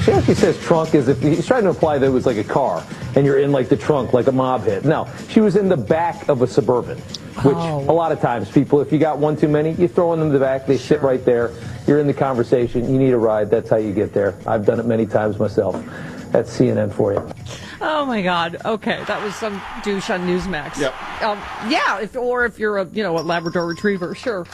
actually says trunk as if he's trying to imply that it was like a car and you're in like the trunk like a mob hit. No, she was in the back of a Suburban, which a lot of times people, if you got one too many, you throw them in the back, they sit right there, you're in the conversation, you need a ride, that's how you get there. I've done it many times myself. That's CNN for you. Oh my God. Okay, that was some douche on Newsmax. Yep. Yeah, if you're a Labrador Retriever, sure.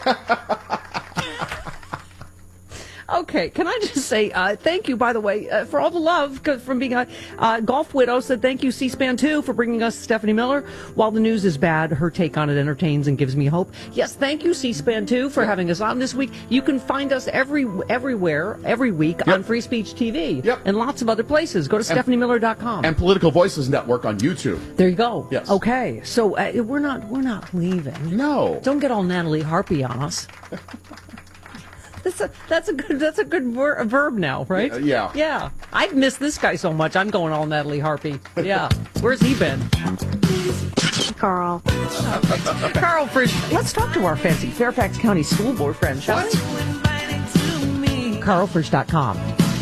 Okay, can I just say thank you, by the way, for all the love from being a Golf Widow said thank you, C-SPAN 2, for bringing us Stephanie Miller. While the news is bad, her take on it entertains and gives me hope. Yes, thank you, C-SPAN 2, for having us on this week. You can find us everywhere, every week on Free Speech TV and lots of other places. Go to StephanieMiller.com. And Political Voices Network on YouTube. There you go. Yes. Okay, so we're not leaving. No. Don't get all Natalie Harpy on us. That's a good verb now, right? Yeah. Yeah. I've missed this guy so much. I'm going all Natalie Harpy. Yeah. Where's he been? Carl. Carl Frisch. Let's talk to our fancy Fairfax County School Board friend, shall we? CarlFrisch.com.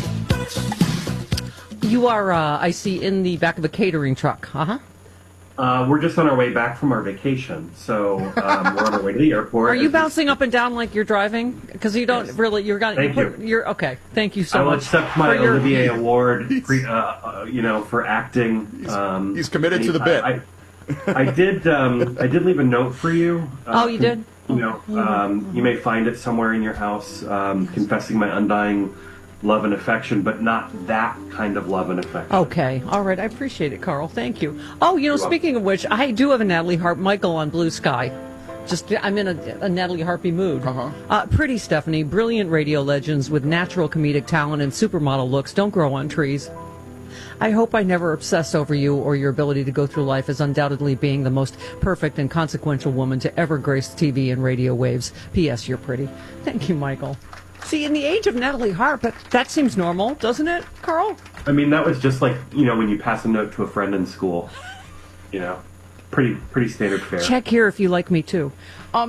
You are, I see, in the back of a catering truck. Uh-huh. We're just on our way back from our vacation, so we're on our way to the airport. Are you bouncing up and down like you're driving? Because you don't really. Thank you. You're okay. Thank you so much. I will accept my Olivier Award, for acting. He's committed to the bit. I did leave a note for you. Oh, you did? You may find it somewhere in your house, confessing my undying love and affection, but not that kind of love and affection. Okay. All right. I appreciate it, Carl. Thank you. Oh, speaking of which, I do have a Natalie Michael on Blue Sky. I'm in a Natalie Harpy mood. Pretty Stephanie, brilliant radio legends with natural comedic talent and supermodel looks don't grow on trees. I hope I never obsess over you or your ability to go through life as undoubtedly being the most perfect and consequential woman to ever grace TV and radio waves. P.S. You're pretty. Thank you, Michael. See, in the age of Natalie Harp, that seems normal, doesn't it, Carl? I mean, that was just like, when you pass a note to a friend in school. Pretty standard fare. Check here if you like me, too. I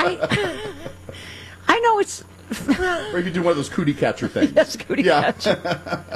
know it's... Or you could do one of those cootie catcher things. Yes, cootie catcher.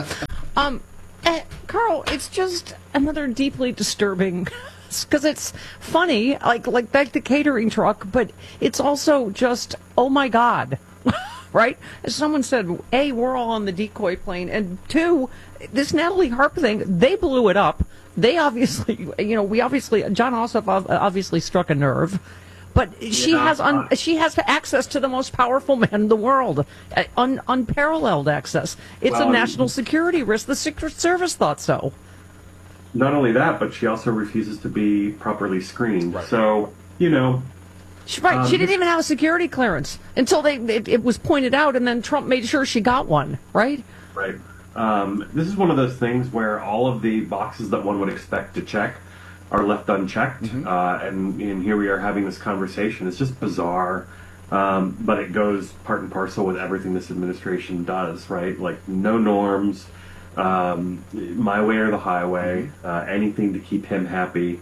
Carl, it's just another deeply disturbing... Because it's funny, like back the catering truck, but it's also just, oh my God. Right? As someone said, A, we're all on the decoy plane, and 2, this Natalie Harp thing, they blew it up. They obviously, John Ossoff obviously struck a nerve, but she has access to the most powerful man in the world, unparalleled access. It's a national security risk. The Secret Service thought so. Not only that, but she also refuses to be properly screened. Right. So, Right, she didn't even have a security clearance until it was pointed out, and then Trump made sure she got one, right? Right. This is one of those things where all of the boxes that one would expect to check are left unchecked, and here we are having this conversation. It's just bizarre, but it goes part and parcel with everything this administration does, right? Like, no norms, my way or the highway, anything to keep him happy.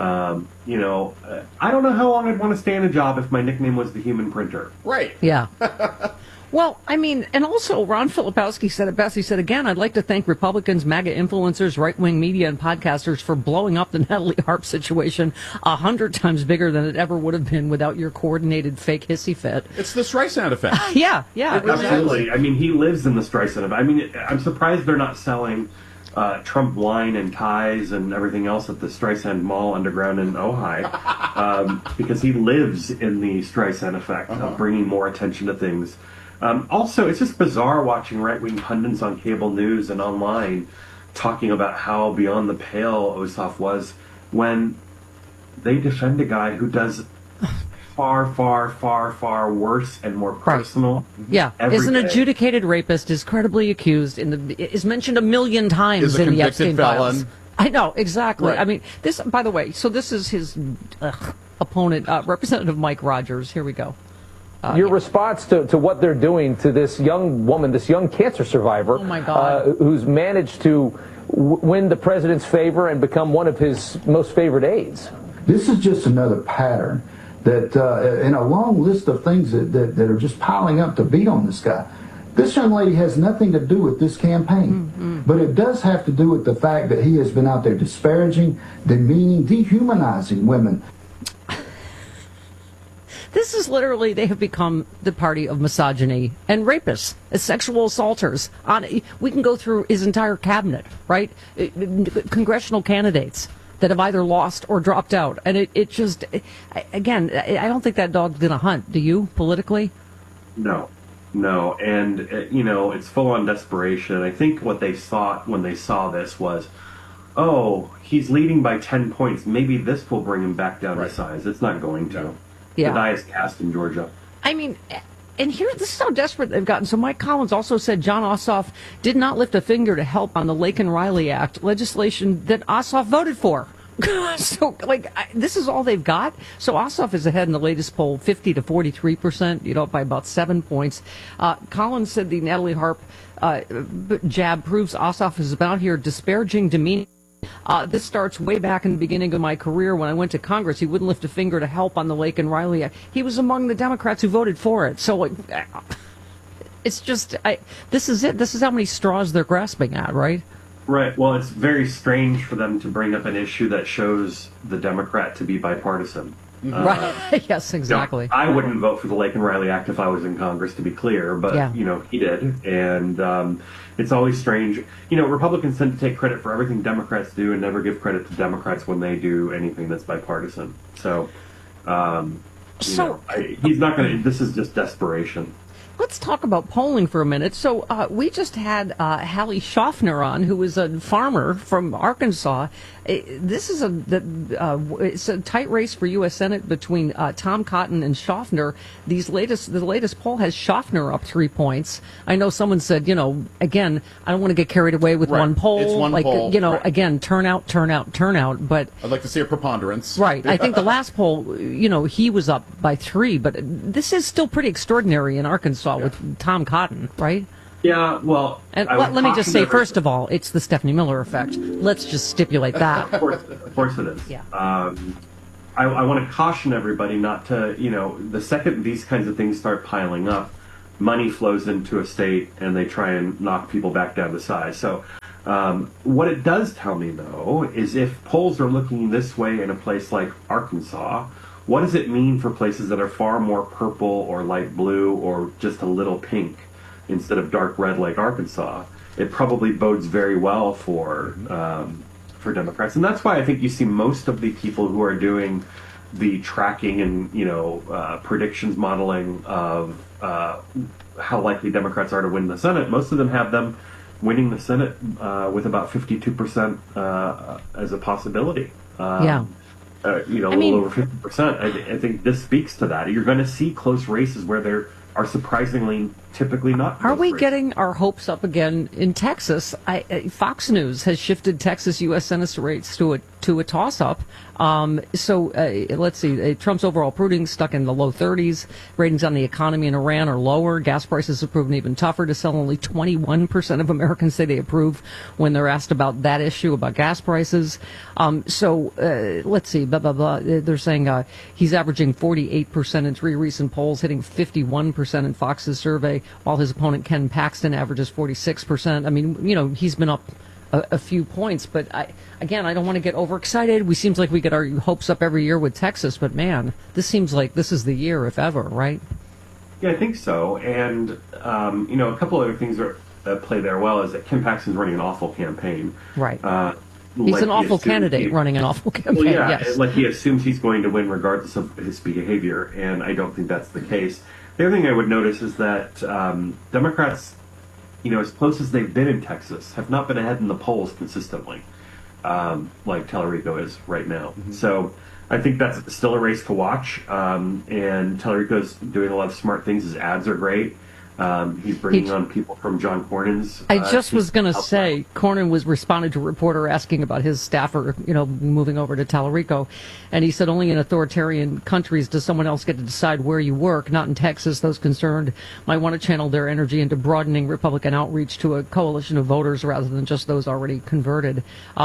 I don't know how long I'd want to stay in a job if my nickname was the Human Printer. Right. Yeah. Well, I mean, and also Ron Filipowski said it best. He said, again, I'd like to thank Republicans, MAGA influencers, right-wing media, and podcasters for blowing up the Natalie Harp situation 100 times bigger than it ever would have been without your coordinated fake hissy fit. It's the Streisand effect. Yeah. Absolutely. I mean, he lives in the Streisand effect. I mean, I'm surprised they're not selling Trump wine and ties and everything else at the Streisand Mall underground in Ojai, because he lives in the Streisand effect of bringing more attention to things. Also, it's just bizarre watching right-wing pundits on cable news and online talking about how beyond the pale Ossoff was when they defend a guy who does far, far, far, far worse and more personal. Yeah, is an adjudicated rapist, is credibly accused, is mentioned 1 million times in the Epstein files. I know, exactly. Right. I mean, this, by the way, so this is his opponent, Representative Mike Rogers. Here we go. Your response to what they're doing to this young woman, this young cancer survivor, oh my God, who's managed to win the president's favor and become one of his most favored aides. This is just another pattern that in a long list of things that are just piling up to beat on this guy. This young lady has nothing to do with this campaign. But it does have to do with the fact that he has been out there disparaging, demeaning, dehumanizing women. This is literally, they have become the party of misogyny and rapists, sexual assaulters. We can go through his entire cabinet, right? Congressional candidates that have either lost or dropped out. And it just, again, I don't think that dog's going to hunt. Do you, politically? No. And, it's full on desperation. I think what they thought when they saw this was, oh, he's leading by 10 points. Maybe this will bring him back down to size. It's not going to. Yeah. The die is cast in Georgia. I mean, and here, this is how desperate they've gotten. So Mike Collins also said John Ossoff did not lift a finger to help on the Laken-Riley Act, legislation that Ossoff voted for. So, this is all they've got. So Ossoff is ahead in the latest poll, 50 to 43%, by about 7 points. Collins said the Natalie Harp jab proves Ossoff is about here disparaging, demeaning. This starts way back in the beginning of my career when I went to Congress. He wouldn't lift a finger to help on the Laken-Riley Act. He was among the Democrats who voted for it. So it's just, this is it. This is how many straws they're grasping at, right? Right. Well, it's very strange for them to bring up an issue that shows the Democrat to be bipartisan. Right. Yes, exactly. I wouldn't vote for the Laken-Riley Act if I was in Congress, to be clear, but, he did. And it's always strange. Republicans tend to take credit for everything Democrats do and never give credit to Democrats when they do anything that's bipartisan. So, he's not going to, this is just desperation. Let's talk about polling for a minute. So we just had Hallie Schaffner on, who is a farmer from Arkansas. This is it's a tight race for U.S. Senate between Tom Cotton and Schaffner. The latest poll has Schaffner up 3 points. I know someone said, again, I don't want to get carried away with one poll. It's one poll. Again, turnout. But I'd like to see a preponderance. Right. I think the last poll, he was up by 3, but this is still pretty extraordinary in Arkansas with Tom Cotton, right? Yeah, well... And let me just say, first of all, it's the Stephanie Miller effect. Let's just stipulate that. Of course it is. Yeah. I want to caution everybody not to, the second these kinds of things start piling up, money flows into a state and they try and knock people back down to size. So what it does tell me, though, is if polls are looking this way in a place like Arkansas, what does it mean for places that are far more purple or light blue or just a little pink instead of dark red like Arkansas? It probably bodes very well for Democrats. And that's why I think you see most of the people who are doing the tracking and, predictions modeling of how likely Democrats are to win the Senate. Most of them have them winning the Senate with about 52% as a possibility. A little over 50%. I think this speaks to that. You're going to see close races where there are surprisingly typically not. Are we races. getting our hopes up again in Texas? Fox News has shifted Texas U.S. Senate rates to a toss-up. Let's see. Trump's overall proving stuck in the low 30s. Ratings on the economy in Iran are lower. Gas prices have proven even tougher to sell. Only 21% of Americans say they approve when they're asked about that issue, about gas prices. Let's see. Blah, blah, blah. They're saying he's averaging 48% in 3 recent polls, hitting 51% in Fox's survey, while his opponent Ken Paxton averages 46%. I mean, he's been up a few points, but I don't want to get overexcited. We seems like we get our hopes up every year with Texas, but man, this seems like this is the year, if ever, right? Yeah, I think so. And a couple other things that play there well is that Ken Paxton's running an awful campaign. Right. He's an awful candidate running an awful campaign. Well, yeah, yes. Like he assumes he's going to win regardless of his behavior, and I don't think that's the case. The other thing I would notice is that Democrats, as close as they've been in Texas, have not been ahead in the polls consistently, like Tellerico is right now. Mm-hmm. So I think that's still a race to watch, and Tellerico's doing a lot of smart things. His ads are great. He's bringing on people from John Cornyn's. I just was going to say, Cornyn was responding to a reporter asking about his staffer, moving over to Tellerico. And he said only in authoritarian countries does someone else get to decide where you work. Not in Texas. Those concerned might want to channel their energy into broadening Republican outreach to a coalition of voters rather than just those already converted.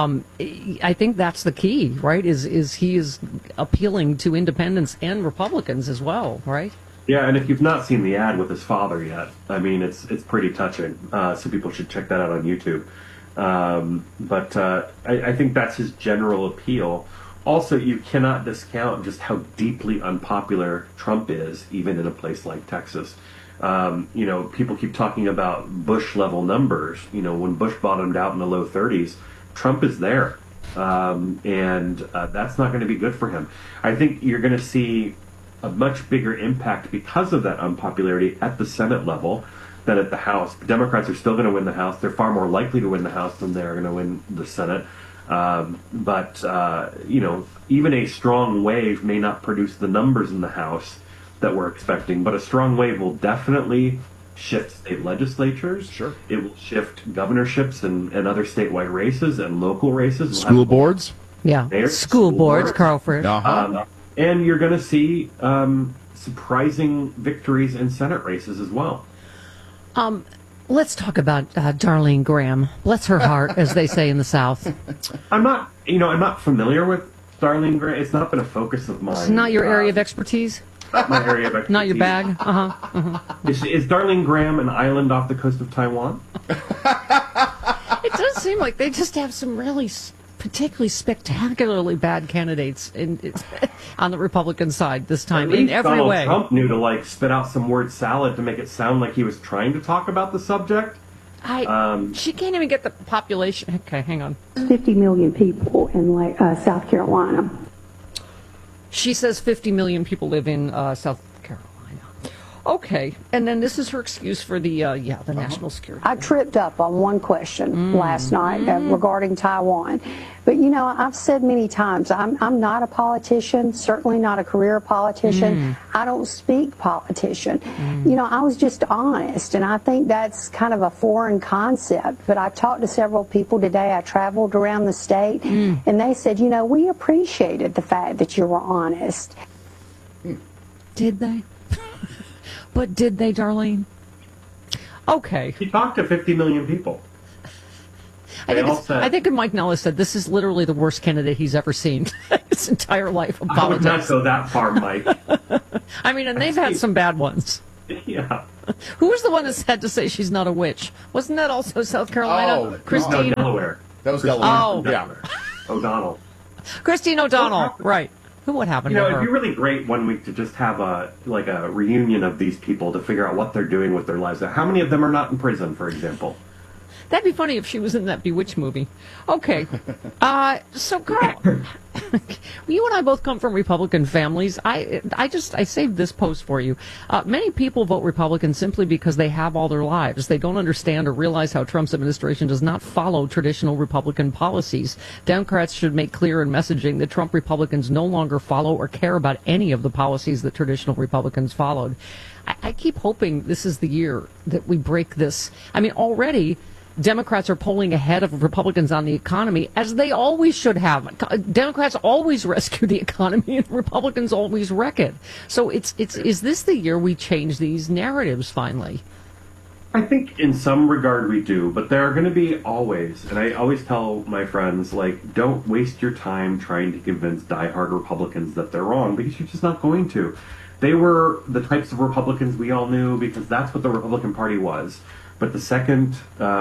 I think that's the key, right? Is he is appealing to independents and Republicans as well, right? Yeah, and if you've not seen the ad with his father yet, I mean, it's pretty touching. So people should check that out on YouTube. But I think that's his general appeal. Also, you cannot discount just how deeply unpopular Trump is, even in a place like Texas. People keep talking about Bush-level numbers. When Bush bottomed out in the low 30s, Trump is there. And that's not going to be good for him. I think you're going to see a much bigger impact because of that unpopularity at the Senate level than at the House. The Democrats are still going to win the House. They're far more likely to win the House than they're going to win the Senate. But even a strong wave may not produce the numbers in the House that we're expecting, but a strong wave will definitely shift state legislatures. Sure. It will shift governorships and other statewide races and local races. School boards. Yeah, Mayors, school boards, Carl Frisch. And you're going to see surprising victories in Senate races as well. Let's talk about Darlene Graham. Bless her heart, as they say in the South. I'm not familiar with Darlene Graham. It's not been a focus of mine. It's not your area of expertise? Not my area of expertise. Not your bag? Is Darlene Graham an island off the coast of Taiwan? It does seem like they just have some really particularly spectacularly bad candidates on the Republican side this time, in every Donald way. Trump knew to spit out some word salad to make it sound like he was trying to talk about the subject. She can't even get the population. Okay, hang on. 50 million people in South Carolina. She says 50 million people live in South Carolina. Okay, and then this is her excuse for the national security. I tripped up on one question last night regarding Taiwan. But, I've said many times, I'm not a politician, certainly not a career politician. I don't speak politician. I was just honest, and I think that's kind of a foreign concept. But I talked to several people today. I traveled around the state, and they said, we appreciated the fact that you were honest. Did they? But did they, Darlene? Okay. He talked to 50 million people. I think Mike Nellis said this is literally the worst candidate he's ever seen his entire life of I would not politics. go that far, Mike. I mean, and they've had some bad ones. Yeah. Who was the one that had to say she's not a witch? Wasn't that also South Carolina? Oh, Christine. No, Delaware. That was Delaware. Oh. Yeah. O'Donnell. Christine O'Donnell. Right. What happened to It'd be her? really great one week to just have a reunion of these people to figure out what they're doing with their lives. How many of them are not in prison, for example? That'd be funny if she was in that Bewitched movie. Okay. So, Carl, you and I both come from Republican families. I saved this post for you. Many people vote Republican simply because they have all their lives. They don't understand or realize how Trump's administration does not follow traditional Republican policies. Democrats should make clear in messaging that Trump Republicans no longer follow or care about any of the policies that traditional Republicans followed. I keep hoping this is the year that we break this. I mean, already Democrats are polling ahead of Republicans on the economy, as they always should have. Democrats always rescue the economy, and Republicans always wreck it. So is this the year we change these narratives finally? I think in some regard we do, but there are going to be always, and I always tell my friends, don't waste your time trying to convince diehard Republicans that they're wrong, because you're just not going to. They were the types of Republicans we all knew because that's what the Republican Party was. But the second,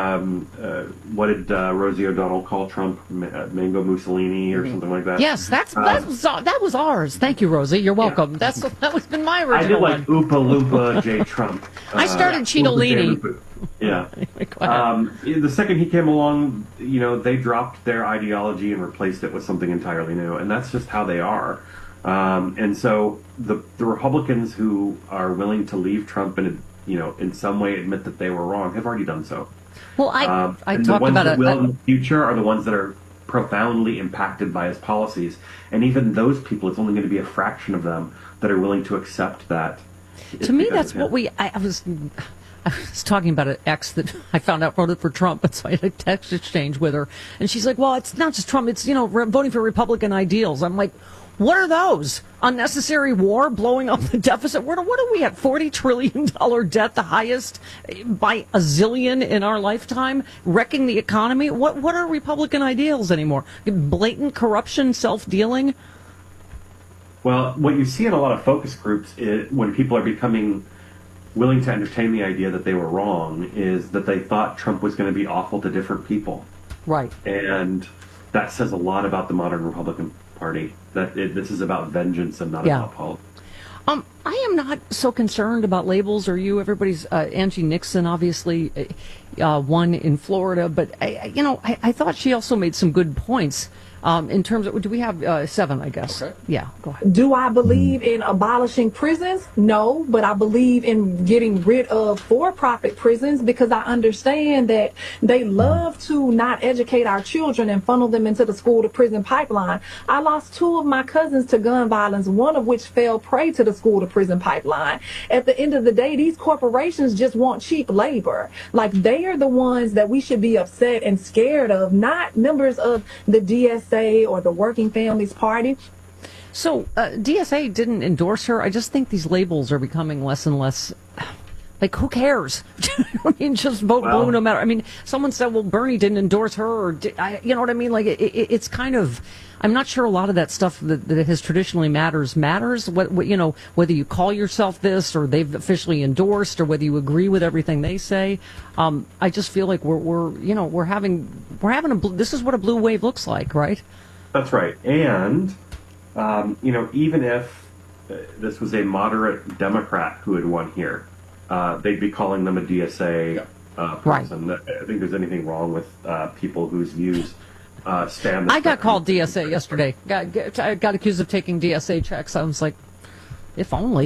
what did Rosie O'Donnell call Trump? Mango Mussolini or something like that? Yes, that was ours. Thank you, Rosie. You're welcome. Yeah. That was been my I did original one. Oompa Loompa J. Trump. I started Cheetolini. Yeah. Go ahead. The second he came along, they dropped their ideology and replaced it with something entirely new. And that's just how they are. And so the Republicans who are willing to leave Trump and in some way admit that they were wrong have already done so. Well, I and talked the ones about that it. will in the future are the ones that are profoundly impacted by his policies. And even those people, it's only going to be a fraction of them that are willing to accept that. To me, that's what I was talking about an ex that I found out voted for Trump, and so I had a text exchange with her, and she's like, "Well, it's not just Trump; it's voting for Republican ideals." I'm like, "What are those? Unnecessary war, blowing up the deficit? What are we at? $40 trillion debt, the highest by a zillion in our lifetime, wrecking the economy? What are Republican ideals anymore? Blatant corruption, self-dealing?" Well, what you see in a lot of focus groups when people are becoming willing to entertain the idea that they were wrong is that they thought Trump was going to be awful to different people. Right. And that says a lot about the modern Republican Party, that this is about vengeance and not about politics. I am not so concerned about labels. Or you? Everybody's Angie Nixon, obviously, won in Florida, but I thought she also made some good points. In terms of, do we have 7, I guess? Okay. Yeah, go ahead. Do I believe in abolishing prisons? No, but I believe in getting rid of for-profit prisons because I understand that they love to not educate our children and funnel them into the school-to-prison pipeline. I lost 2 of my cousins to gun violence, one of which fell prey to the school-to-prison pipeline. At the end of the day, these corporations just want cheap labor. Like, they are the ones that we should be upset and scared of, not members of the DSA or the Working Families Party. So DSA didn't endorse her. I just think these labels are becoming less and less. Like, who cares? I mean, just vote blue no matter. I mean, someone said, well, Bernie didn't endorse her, or you know what I mean? Like, it's kind of. I'm not sure a lot of that stuff that has traditionally matters. What whether you call yourself this or they've officially endorsed or whether you agree with everything they say. I just feel like we're having this is what a blue wave looks like, right? That's right. And even if this was a moderate Democrat who had won here, they'd be calling them a DSA person. Right. I think there's anything wrong with people whose views stand. I got called DSA yesterday. I got accused of taking DSA checks. I was like, if only.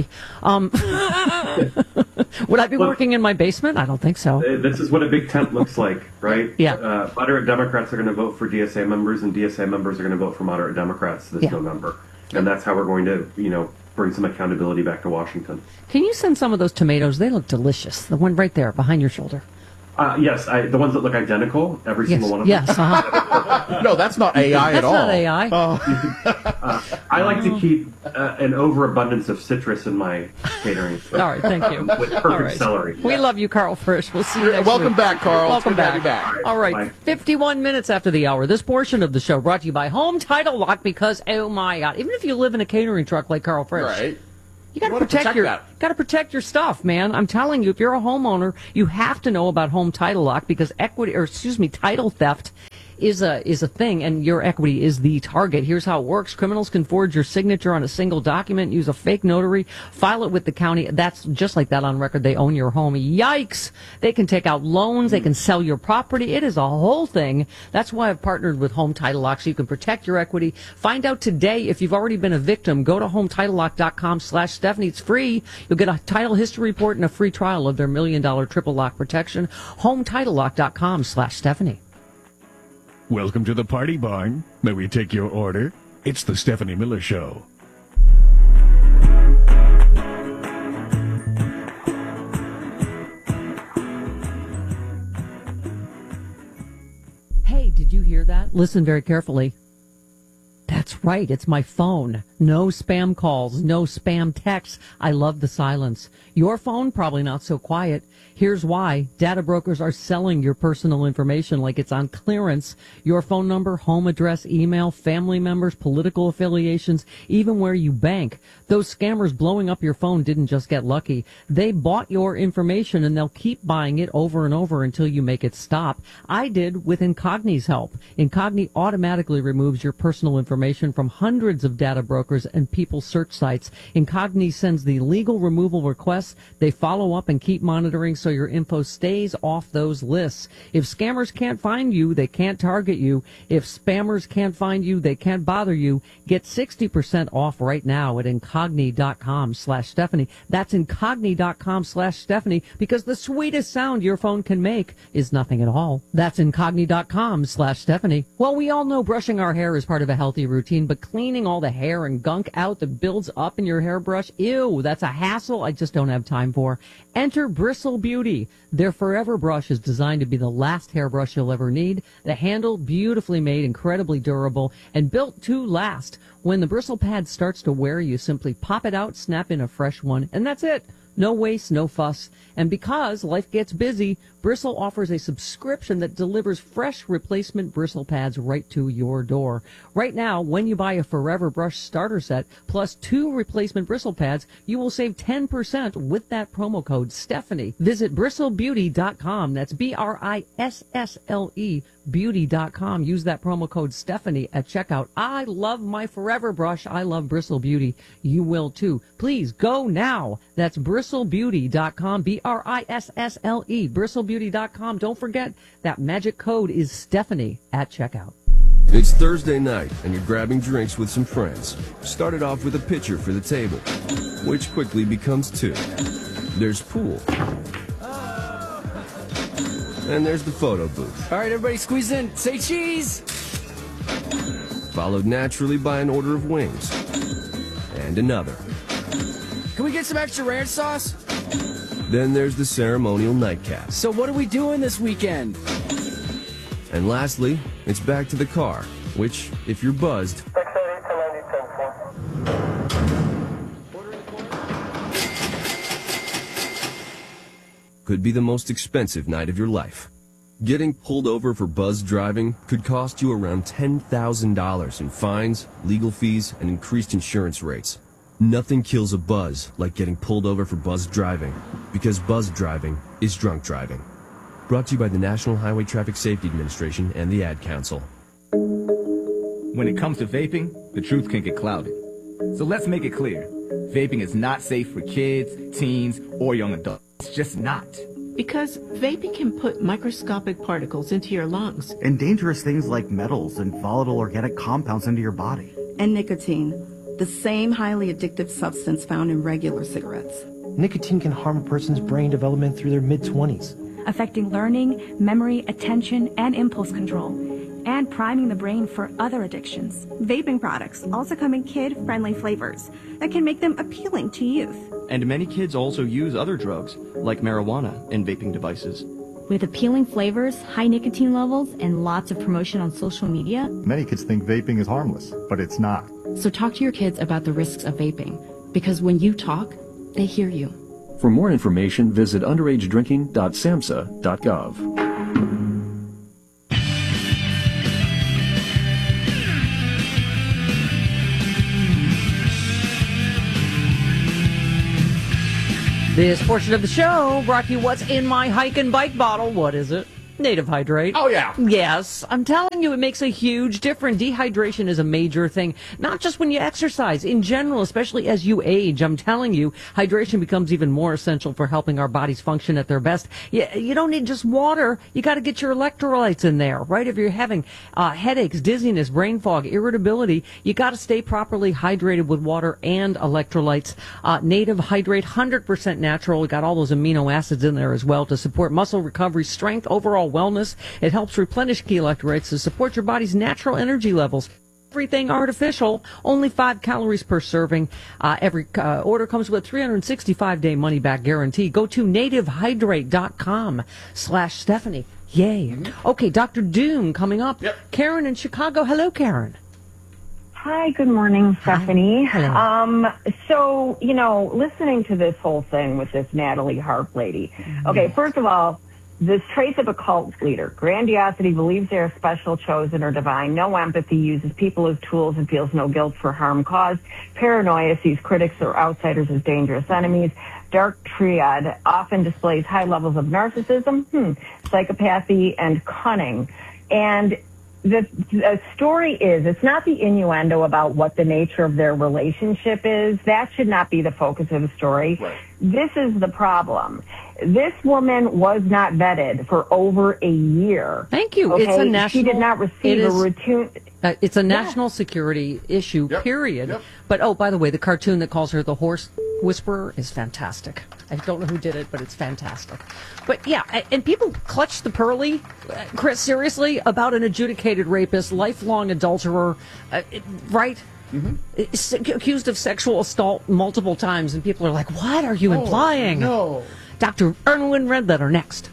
Would I be working in my basement? I don't think so. This is what a big tent looks like, right? Yeah. Moderate Democrats are going to vote for DSA members, and DSA members are going to vote for moderate Democrats this November. And that's how we're going to, bring some accountability back to Washington. Can you send some of those tomatoes? They look delicious. The one right there behind your shoulder. Yes, the ones that look identical, every single one of them. Yes, uh-huh. No, that's not AI at all. That's not AI. I like to keep an overabundance of citrus in my catering. All right, thank you. With perfect celery. We love you, Carl Frisch. We'll see you next Welcome week. back, Carl. Welcome Good to have back. you back. All right, Bye. 51 minutes after the hour. This portion of the show brought to you by Home Title Lock because, oh my God, even if you live in a catering truck like Carl Frisch. Right. You got to protect your stuff, man. I'm telling you, if you're a homeowner, you have to know about Home Title Lock because title theft is a thing, and your equity is the target. Here's how it works. Criminals can forge your signature on a single document, use a fake notary, file it with the county. That's just like that on record. They own your home. Yikes! They can take out loans. They can sell your property. It is a whole thing. That's why I've partnered with Home Title Lock, so you can protect your equity. Find out today if you've already been a victim. Go to HometitleLock.com/Stephanie. It's free. You'll get a title history report and a free trial of their $1 million triple lock protection. HometitleLock.com/Stephanie. Welcome to the Party Barn. May we take your order? It's the Stephanie Miller Show. Hey, did you hear that? Listen very carefully. That's right. It's my phone. No spam calls, no spam texts. I love the silence. Your phone, probably not so quiet. Here's why. Data brokers are selling your personal information like it's on clearance. Your phone number, home address, email, family members, political affiliations, even where you bank. Those scammers blowing up your phone didn't just get lucky. They bought your information and they'll keep buying it over and over until you make it stop. I did with Incogni's help. Incogni automatically removes your personal information from hundreds of data brokers and people search sites. Incogni sends the legal removal requests. They follow up and keep monitoring so your info stays off those lists. If scammers can't find you, they can't target you. If spammers can't find you, they can't bother you. Get 60% off right now at Incogni.com/Stephanie. That's Incogni.com/Stephanie because the sweetest sound your phone can make is nothing at all. That's Incogni.com/Stephanie. Well, we all know brushing our hair is part of a healthy routine, but cleaning all the hair and gunk out that builds up in your hairbrush, ew, that's a hassle I just don't have time for. Enter Bristle Beauty. Their Forever brush is designed to be the last hairbrush you'll ever need. The handle, beautifully made, incredibly durable, and built to last. When the bristle pad starts to wear, you simply pop it out, snap in a fresh one, and that's it. No waste, no fuss. And because life gets busy, Bristle offers a subscription that delivers fresh replacement bristle pads right to your door. Right now, when you buy a Forever Brush starter set plus 2 replacement bristle pads, you will save 10% with that promo code Stephanie. Visit bristlebeauty.com. That's BRISSLE beauty.com. Use that promo code Stephanie at checkout. I love my Forever Brush. I love Bristle Beauty. You will too. Please go now. That's bristlebeauty.com. BRISSLE. Bristlebeauty.com. Don't forget that magic code is Stephanie at checkout. It's Thursday night, and you're grabbing drinks with some friends. Started off with a pitcher for the table, which quickly becomes 2. There's pool. And there's the photo booth. All right, everybody squeeze in. Say cheese! Followed naturally by an order of wings. And another. Can we get some extra ranch sauce? Then there's the ceremonial nightcap. So what are we doing this weekend? And lastly, it's back to the car, which, if you're buzzed, could be the most expensive night of your life. Getting pulled over for buzz driving could cost you around $10,000 in fines, legal fees, and increased insurance rates. Nothing kills a buzz like getting pulled over for buzz driving, because buzz driving is drunk driving. Brought to you by the National Highway Traffic Safety Administration and the Ad Council. When it comes to vaping, the truth can get clouded. So let's make it clear. Vaping is not safe for kids, teens, or young adults. It's just not. Because vaping can put microscopic particles into your lungs. And dangerous things like metals and volatile organic compounds into your body. And nicotine, the same highly addictive substance found in regular cigarettes. Nicotine can harm a person's brain development through their mid-20s. Affecting learning, memory, attention, and impulse control, and priming the brain for other addictions. Vaping products also come in kid-friendly flavors that can make them appealing to youth. And many kids also use other drugs, like marijuana, in vaping devices. With appealing flavors, high nicotine levels, and lots of promotion on social media, many kids think vaping is harmless, but it's not. So talk to your kids about the risks of vaping, because when you talk, they hear you. For more information, visit underagedrinking.samhsa.gov. This portion of the show brought to you what's in my hike and bike bottle. What is it? Native Hydrate. Oh, yeah. Yes. I'm telling you, it makes a huge difference. Dehydration is a major thing, not just when you exercise. In general, especially as you age, I'm telling you, hydration becomes even more essential for helping our bodies function at their best. You don't need just water. You got to get your electrolytes in there, right? If you're having headaches, dizziness, brain fog, irritability, you got to stay properly hydrated with water and electrolytes. Native Hydrate, 100% natural. We got all those amino acids in there as well to support muscle recovery, strength, overall wellness. It helps replenish key electrolytes to support your body's natural energy levels. Everything artificial, only 5 calories per serving. Every order comes with a 365-day money-back guarantee. Go to nativehydrate.com/Stephanie. Yay. Okay, Dr. Doom coming up. Yep. Karen in Chicago. Hello, Karen. Hi, good morning, Stephanie. Hello. So, listening to this whole thing with this Natalie Harp lady. Okay, first of all, this trace of a cult leader. Grandiosity, believes they are special, chosen, or divine. No empathy, uses people as tools and feels no guilt for harm caused. Paranoia, sees critics or outsiders as dangerous enemies. Dark triad, often displays high levels of narcissism, psychopathy, and cunning. And the story is, it's not the innuendo about what the nature of their relationship is. That should not be the focus of the story. Right. This is the problem. This woman was not vetted for over a year. Thank you. Okay? It's a national. She did not receive a routine. It's a national security issue, period. Yep. But, oh, by the way, the cartoon that calls her the horse whisperer is fantastic. I don't know who did it, but it's fantastic. But, yeah, and people clutch the pearly, Chris, seriously, about an adjudicated rapist, lifelong adulterer, right? Mm-hmm. Accused of sexual assault multiple times, and people are like, what are you implying? No. Dr. Erwin Redletter next.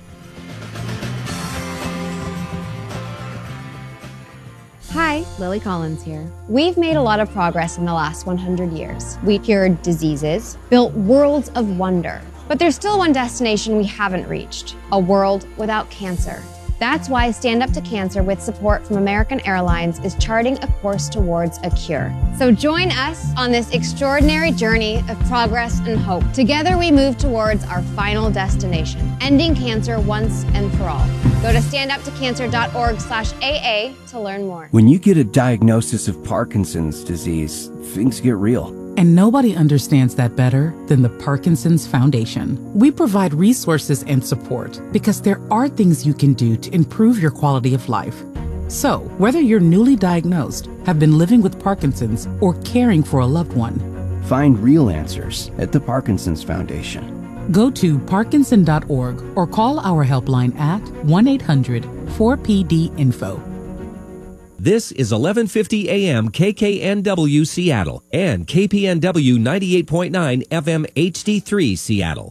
Hi, Lily Collins here. We've made a lot of progress in the last 100 years. We cured diseases, built worlds of wonder, But there's still one destination we haven't reached: a world without cancer. That's why Stand Up to Cancer, with support from American Airlines, is charting a course towards a cure. So join us on this extraordinary journey of progress and hope. Together we move towards our final destination, ending cancer once and for all. Go to standuptocancer.org/AA to learn more. When you get a diagnosis of Parkinson's disease, things get real. And nobody understands that better than the Parkinson's Foundation. We provide resources and support because there are things you can do to improve your quality of life. So, whether you're newly diagnosed, have been living with Parkinson's, or caring for a loved one, find real answers at the Parkinson's Foundation. Go to parkinson.org or call our helpline at 1-800-4PD-INFO. This is 1150 AM KKNW Seattle and KPNW 98.9 FM HD3 Seattle.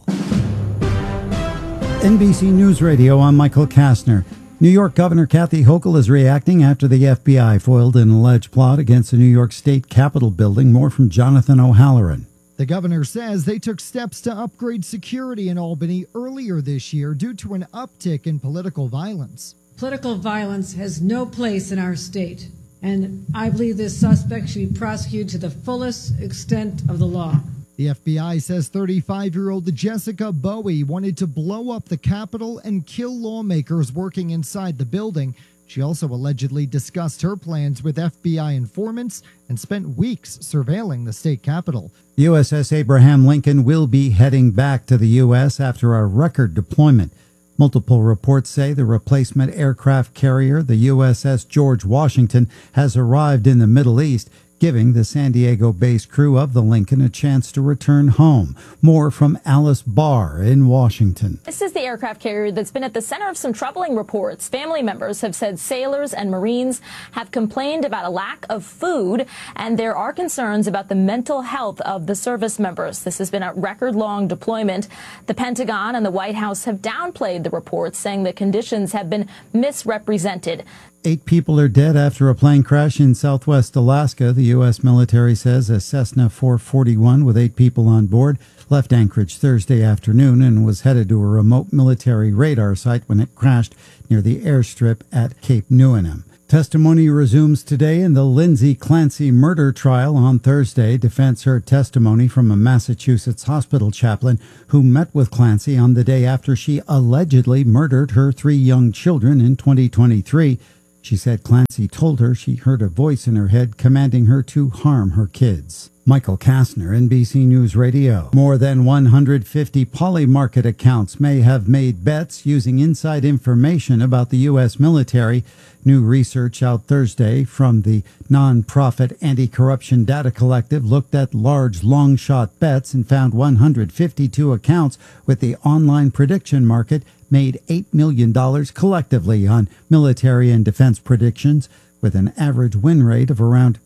NBC News Radio, I'm Michael Kastner. New York Governor Kathy Hochul is reacting after the FBI foiled an alleged plot against the New York State Capitol building. More from Jonathan O'Halloran. The governor says they took steps to upgrade security in Albany earlier this year due to an uptick in political violence. Political violence has no place in our state, and I believe this suspect should be prosecuted to the fullest extent of the law. The FBI says 35-year-old Jessica Bowie wanted to blow up the Capitol and kill lawmakers working inside the building. She also allegedly discussed her plans with FBI informants and spent weeks surveilling the state capitol. USS Abraham Lincoln will be heading back to the U.S. after a record deployment. Multiple reports say the replacement aircraft carrier, the USS George Washington, has arrived in the Middle East, giving the San Diego-based crew of the Lincoln a chance to return home. More from Alice Barr in Washington. This is the aircraft carrier that's been at the center of some troubling reports. Family members have said sailors and Marines have complained about a lack of food, and there are concerns about the mental health of the service members. This has been a record-long deployment. The Pentagon and the White House have downplayed the reports, saying the conditions have been misrepresented. 8 people are dead after a plane crash in southwest Alaska. The U.S. military says a Cessna 441 with 8 people on board left Anchorage Thursday afternoon and was headed to a remote military radar site when it crashed near the airstrip at Cape Newenham. Testimony resumes today in the Lindsay Clancy murder trial. On Thursday, defense heard testimony from a Massachusetts hospital chaplain who met with Clancy on the day after she allegedly murdered her 3 young children in 2023. She said Clancy told her she heard a voice in her head commanding her to harm her kids. Michael Kastner, NBC News Radio. More than 150 Polymarket accounts may have made bets using inside information about the U.S. military. New research out Thursday from the nonprofit Anti-Corruption Data Collective looked at large long-shot bets and found 152 accounts with the online prediction market made $8 million collectively on military and defense predictions, with an average win rate of around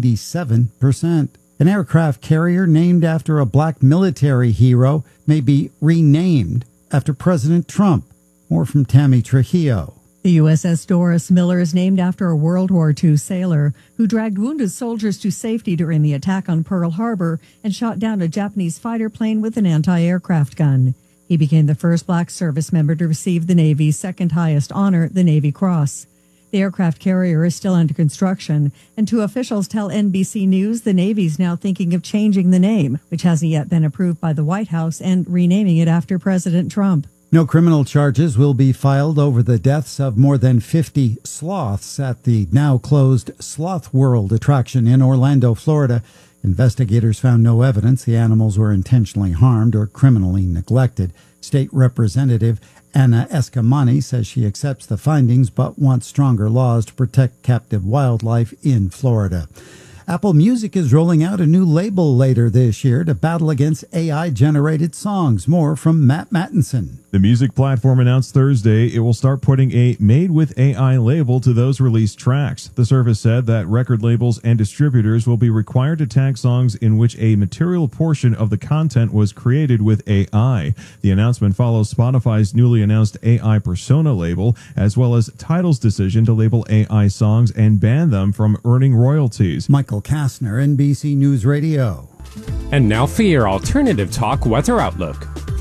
97%. An aircraft carrier named after a black military hero may be renamed after President Trump. More from Tammy Trujillo. The USS Doris Miller is named after a World War II sailor who dragged wounded soldiers to safety during the attack on Pearl Harbor and shot down a Japanese fighter plane with an anti-aircraft gun. He became the first black service member to receive the Navy's second highest honor, the Navy Cross. The aircraft carrier is still under construction, and 2 officials tell NBC News the Navy's now thinking of changing the name, which hasn't yet been approved by the White House, and renaming it after President Trump. No criminal charges will be filed over the deaths of more than 50 sloths at the now-closed Sloth World attraction in Orlando, Florida. Investigators found no evidence the animals were intentionally harmed or criminally neglected. State Representative Anna Escamani says she accepts the findings but wants stronger laws to protect captive wildlife in Florida. Apple Music is rolling out a new label later this year to battle against AI-generated songs. More from Matt Mattinson. The music platform announced Thursday it will start putting a Made with AI label to those released tracks. The service said that record labels and distributors will be required to tag songs in which a material portion of the content was created with AI. The announcement follows Spotify's newly announced AI Persona label, as well as Tidal's decision to label AI songs and ban them from earning royalties. Michael Kastner, NBC News Radio. And now for your alternative talk weather outlook.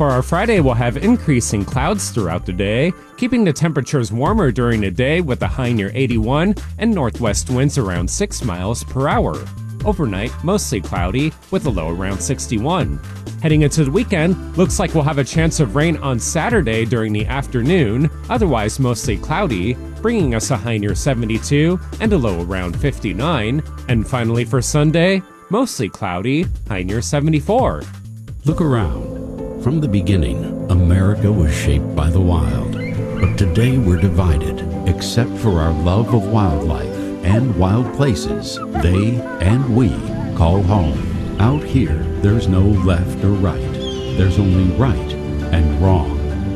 For our Friday, we'll have increasing clouds throughout the day, keeping the temperatures warmer during the day with a high near 81 and northwest winds around 6 miles per hour. Overnight, mostly cloudy with a low around 61. Heading into the weekend, looks like we'll have a chance of rain on Saturday during the afternoon, otherwise mostly cloudy, bringing us a high near 72 and a low around 59. And finally for Sunday, mostly cloudy, high near 74. Look around. From the beginning, America was shaped by the wild. But today we're divided, except for our love of wildlife and wild places they and we call home. Out here, there's no left or right. There's only right and wrong.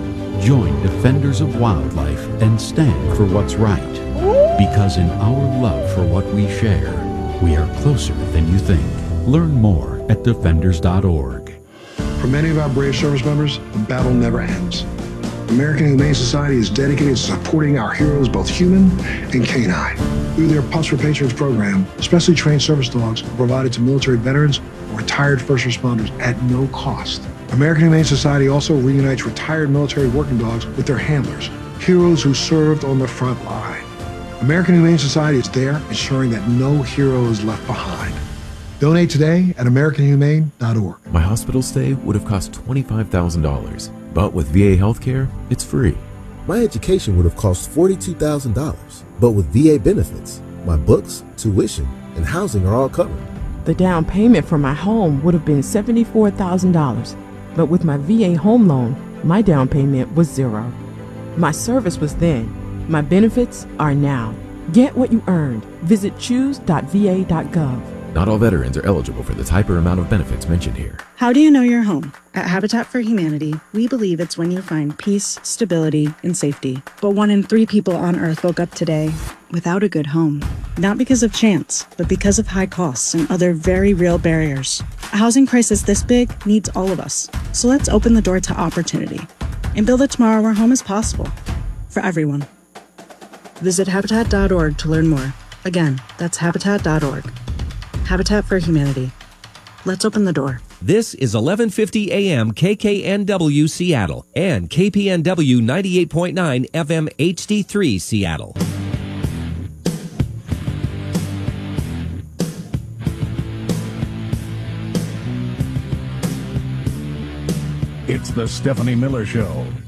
Join Defenders of Wildlife and stand for what's right. Because in our love for what we share, we are closer than you think. Learn more at defenders.org. For many of our brave service members, the battle never ends. American Humane Society is dedicated to supporting our heroes, both human and canine. Through their Pups for Patriots program, specially trained service dogs are provided to military veterans or retired first responders at no cost. American Humane Society also reunites retired military working dogs with their handlers, heroes who served on the front line. American Humane Society is there ensuring that no hero is left behind. Donate today at AmericanHumane.org. My hospital stay would have cost $25,000, but with VA healthcare, it's free. My education would have cost $42,000, but with VA benefits, my books, tuition, and housing are all covered. The down payment for my home would have been $74,000, but with my VA home loan, my down payment was $0. My service was then. My benefits are now. Get what you earned. Visit choose.va.gov. Not all veterans are eligible for the type or amount of benefits mentioned here. How do you know you're home? At Habitat for Humanity, we believe it's when you find peace, stability, and safety. But 1 in 3 people on Earth woke up today without a good home. Not because of chance, but because of high costs and other very real barriers. A housing crisis this big needs all of us. So let's open the door to opportunity and build a tomorrow where home is possible for everyone. Visit Habitat.org to learn more. Again, that's Habitat.org. Habitat for Humanity. Let's open the door. This is 1150 AM KKNW Seattle and KPNW 98.9 FM HD3 Seattle. It's the Stephanie Miller Show.